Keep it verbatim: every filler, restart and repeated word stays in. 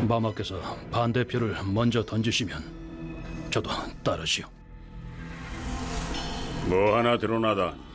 마마께서 반대표를 먼저 던지시면 저도 따르시오. 뭐 하나 드러나다.